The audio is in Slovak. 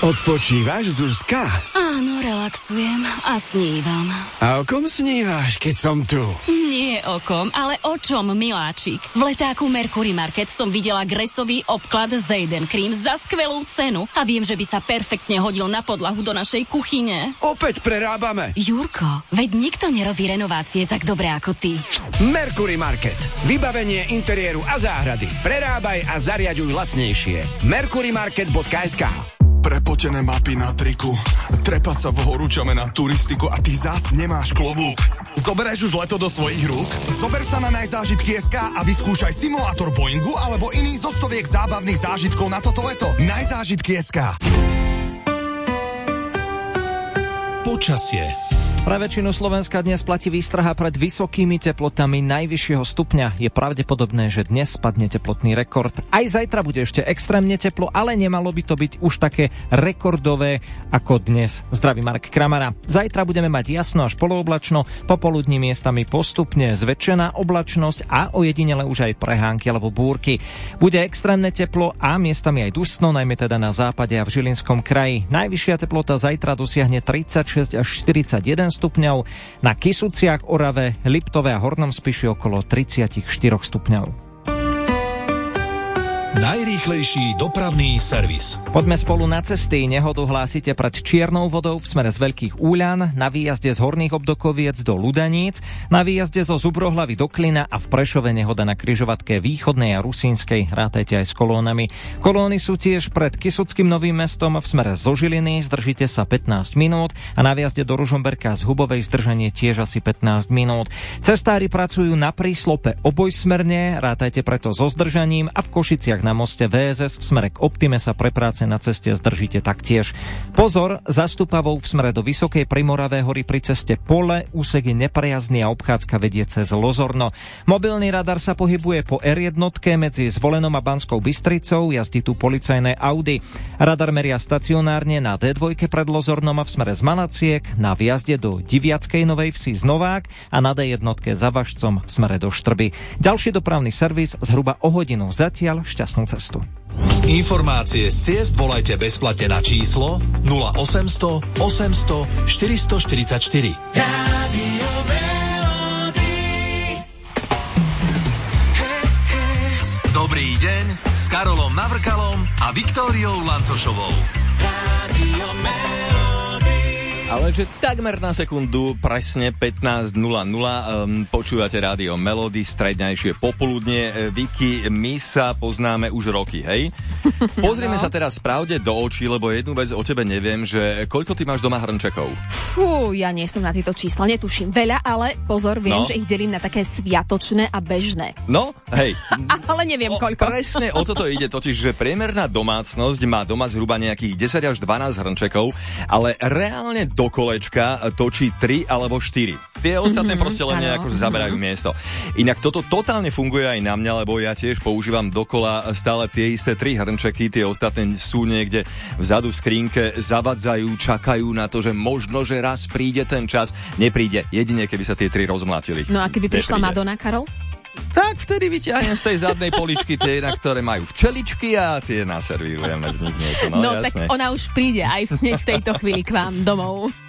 Odpočívaš, Zuzka? Áno, relaxujem a snívam. A o kom snívaš, keď som tu? Nie o kom, ale o čom, miláčik. V letáku Mercury Market som videla gresový obklad Zayden Cream za skvelú cenu a viem, že by sa perfektne hodil na podlahu do našej kuchyne. Opäť prerábame. Jurko, veď nikto nerobí renovácie tak dobre ako ty. Mercury Market. Vybavenie interiéru a záhrady. Prerábaj a zariaďuj lacnejšie. mercurymarket.sk. Prepotené mapy na triku, trepať sa v horúčame na turistiku a ty zas nemáš klobúk. Zoberieš už leto do svojich rúk? Zober sa na najzážitky.sk a vyskúšaj simulátor Boeingu alebo iný zo stoviek zábavných zážitkov na toto leto. Najzážitky.sk. Počasie. Pre väčšinu Slovenska dnes platí výstraha pred vysokými teplotami najvyššieho stupňa. Je pravdepodobné, že dnes spadne teplotný rekord. Aj zajtra bude ešte extrémne teplo, ale nemalo by to byť už také rekordové ako dnes. Zdraví Marek Kramara. Zajtra budeme mať jasno až polooblačno, popoludní miestami postupne zväčšená oblačnosť a ojedinele už aj prehánky alebo búrky. Bude extrémne teplo a miestami aj dusno, najmä teda na západe a v Žilinskom kraji. Najvyššia teplota zajtra dosiahne 36 až 41 stupňov, na Kysuciach, Orave, Liptove a Hornom Spiši okolo 34 stupňov. Najrýchlejší dopravný servis. Poďme spolu na cesty. Nehodu hlásite pred Čiernou Vodou v smere z Veľkých Úľan, na výjazde z Horných Obdokoviec do Ludaníc, na výjazde zo Zubrohlavy do Klina a v Prešove nehoda na križovatke Východnej a Rusínskej. Rátajte aj s kolónami. Kolóny sú tiež pred Kysuckým Novým Mestom v smere zo Žiliny, zdržite sa 15 minút a na výjazde do Ružomberka z Hubovej zdržanie tiež asi 15 minút. Cestári pracujú na príslope obojsmerne, rátajte preto so zdržaním a v Košiciach na moste VSS v smere k Optime sa pre práce na ceste zdržíte taktiež. Pozor, za Stupavou v smere do Vysokej Primoravé hory pri ceste Pole, úsek je neprejazný a obchádzka vedie cez Lozorno. Mobilný radar sa pohybuje po R1 medzi Zvolenom a Banskou Bystricou, jazdí tu policajné Audi. Radar meria stacionárne na D2 pred Lozornom a v smere z Malaciek, na vjazde do Diviackej Novej Vsi z Novák a na D1 za Važcom v smere do Štrby. Ďalší dopravný servis zhruba o hodinu. Zatiaľ šťastnú cestu. Informácie z ciest volajte bezplatne na číslo 0800 800 444. Rádio Melody. Dobrý deň s Karolom Navrkalom a Viktóriou Lancošovou. Rádio Melody. Ale že takmer na sekundu, presne 15.00, počúvate Rádio Melody, strednejšie popoludne. Vicky, my sa poznáme už roky, hej? Pozrieme sa teraz pravde do očí, lebo jednu vec o tebe neviem, že koľko ty máš doma hrnčekov? Fú, ja nie som na tieto čísla, netuším veľa, ale pozor, viem, že ich delím na také sviatočné a bežné. No, hej. Ale neviem koľko. Presne o toto ide, totiž, že priemerná domácnosť má doma zhruba nejakých 10 až 12 hrnčekov, ale reálne do kolečka točí 3 alebo 4. Tie ostatné proste len nejako zaberajú miesto. Inak toto totálne funguje aj na mňa, lebo ja tiež používam dokola stále tie isté 3 hrnčeky, tie ostatné sú niekde vzadu v skrínke, zavadzajú, čakajú na to, že možno, že raz príde ten čas. Nepríde, jedine keby sa tie 3 rozmlátili. No a keby prišla Madonna, Karol? Tak vtedy vyťahnem z tej zadnej poličky tie, na ktoré majú včeličky a tie naservírujeme z nich niečo. No jasne. Tak ona už príde aj hneď v tejto chvíli k vám domov.